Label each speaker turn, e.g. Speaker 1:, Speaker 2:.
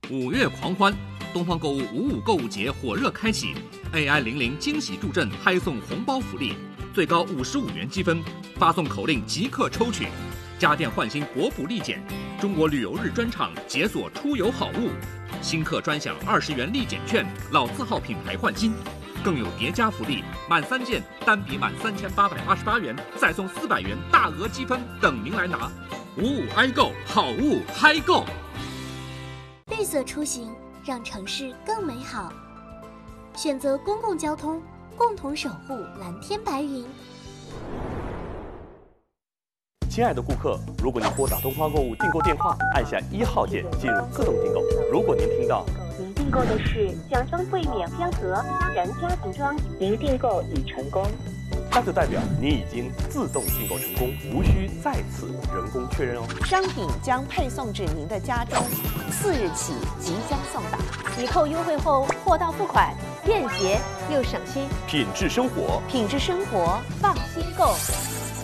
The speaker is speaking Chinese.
Speaker 1: 5月狂欢，东方购物55购物节火热开启 ，AI00惊喜助阵嗨送红包福利，最高55元积分，发送口令即刻抽取。家电换新国补立减，中国旅游日专场解锁出游好物，新客专享20元立减券，老字号品牌换新。更有叠加福利，满3件单笔满3888元，再送400元大额积分等您来拿。55i购，好物嗨购。
Speaker 2: 绿色出行让城市更美好，选择公共交通，共同守护蓝天白云。
Speaker 3: 亲爱的顾客，如果您拨打东方购物订购电话，按下1号键进入自动订购。如果您听到
Speaker 4: 您订购的是奖装柜免标盒家人家庭装，您订购已成功，
Speaker 3: 那就代表您已经自动订购成功，无需再次人工确认哦。
Speaker 5: 商品将配送至您的家中，4日起即将送达。
Speaker 6: 抵扣优惠后货到付款，便捷又省心。
Speaker 3: 品质生活，
Speaker 5: 品质生活，放心购。